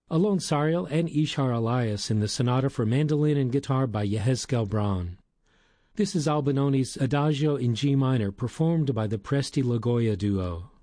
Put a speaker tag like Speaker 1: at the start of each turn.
Speaker 1: Alon Sariel and Ishar Elias in the Sonata for Mandolin and Guitar by Yehezkel Braun. This is Albinoni's Adagio in G minor, performed by the Presti Logoya Duo.